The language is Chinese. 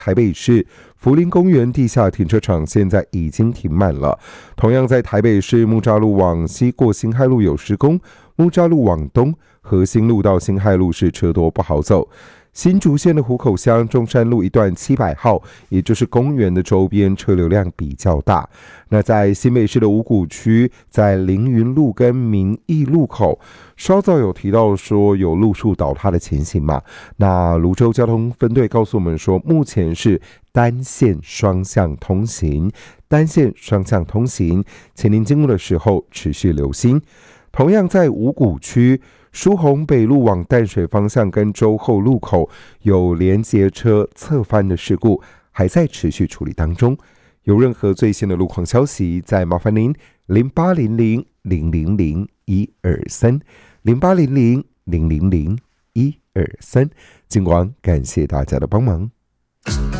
台北市福林公园地下停车场现在已经停满了。同样在台北市木栅路往西过辛亥路有施工，木栅路往东和新路到辛亥路是车多不好走。新竹县的湖口乡中山路一段700号，也就是公园的周边车流量比较大。那在新北市的五股区，在凌云路跟民义路口，稍早有提到说有路树倒塌的情形嘛？那泸州交通分队告诉我们说，目前是单线双向通行，请您经过的时候持续留心。同样在五股区，疏洪北路往淡水方向跟洲后路口有连结车侧翻的事故，还在持续处理当中。有任何最新的路况消息，再麻烦您0800-000-123，0800-000-123。尽管感谢大家的帮忙。